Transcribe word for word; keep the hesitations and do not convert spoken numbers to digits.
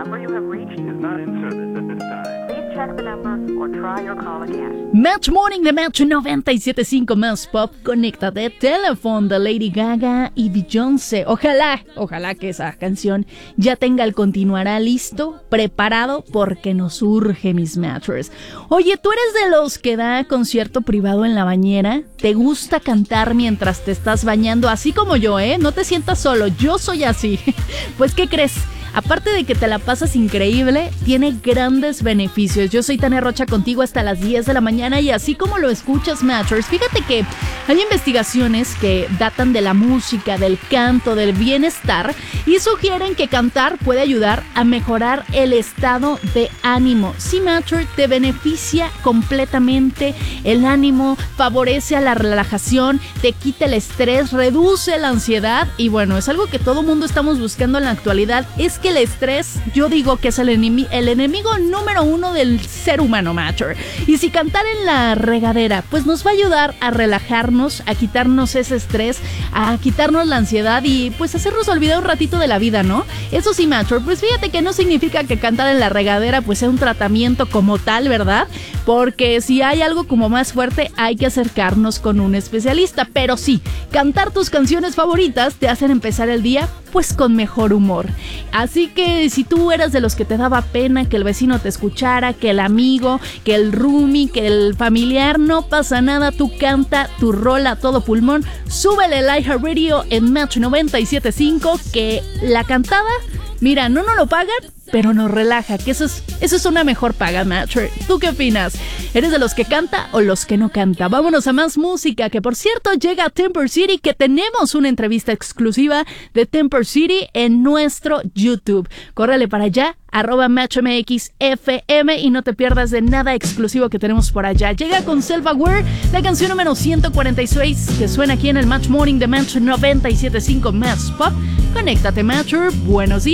number you have reached is not in service at this time. Please check the number or try your call again. Match Morning de Match noventa y siete punto cinco más pop. Conéctate. Telephone de Lady Gaga y Beyoncé. Ojalá, ojalá que esa canción ya tenga el continuará listo, preparado, porque nos urge, mis Matchers. Oye, ¿tú eres de los que da concierto privado en la bañera? ¿Te gusta cantar mientras te estás bañando? Así como yo, ¿eh? No te sientas solo, yo soy así. Pues, ¿qué crees? Aparte de que te la pasas increíble, tiene grandes beneficios. Yo soy Tania Rocha contigo hasta las diez de la mañana y así como lo escuchas, Matchers, fíjate que hay investigaciones que datan de la música, del canto, del bienestar y sugieren que cantar puede ayudar a mejorar el estado de ánimo. Sí, Matcher, te beneficia completamente el ánimo, favorece a la relajación, te quita el estrés, reduce la ansiedad y bueno, es algo que todo mundo estamos buscando en la actualidad. Es que el estrés, yo digo que es el, enemi- el enemigo número uno del ser humano, Matcher. Y si cantar en la regadera, pues nos va a ayudar a relajarnos, a quitarnos ese estrés, a quitarnos la ansiedad y pues hacernos olvidar un ratito de la vida, ¿no? Eso sí, Matcher, pues fíjate que no significa que cantar en la regadera pues sea un tratamiento como tal, ¿verdad? Porque si hay algo como más fuerte, hay que acercarnos con un especialista. Pero sí, cantar tus canciones favoritas te hacen empezar el día pues con mejor humor. Así que si tú eras de los que te daba pena que el vecino te escuchara, que el amigo, que el roomie, que el familiar, no pasa nada, tú canta tu rola a todo pulmón, súbele el iHeartRadio en Match noventa y siete punto cinco, que la cantada, mira, no nos lo pagan, pero nos relaja, que eso es, eso es una mejor paga, Matcher. ¿Tú qué opinas? ¿Eres de los que canta o los que no canta? Vámonos a más música, que por cierto llega a Temper City, que tenemos una entrevista exclusiva de Temper City en nuestro YouTube. Córrele para allá, arroba MatchMXFM y no te pierdas de nada exclusivo que tenemos por allá. Llega con Self-Aware, la canción número ciento cuarenta y seis, que suena aquí en el Match Morning de Match noventa y siete punto cinco Match Pop. Conéctate, Matcher. Buenos días.